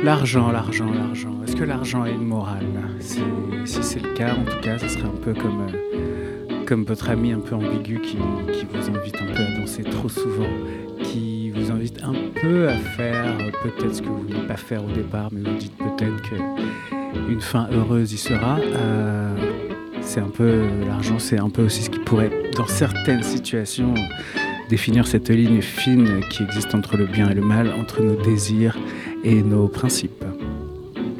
L'argent. Est-ce que l'argent a une morale? Si c'est le cas, en tout cas, ce serait un peu comme votre ami un peu ambigu qui vous invite un peu à danser trop souvent, qui vous invite un peu à faire peut-être ce que vous ne vouliez pas faire au départ, mais vous dites peut-être qu'une fin heureuse y sera. C'est un peu l'argent, c'est un peu aussi ce qui pourrait, dans certaines situations, définir cette ligne fine qui existe entre le bien et le mal, entre nos désirs et nos principes.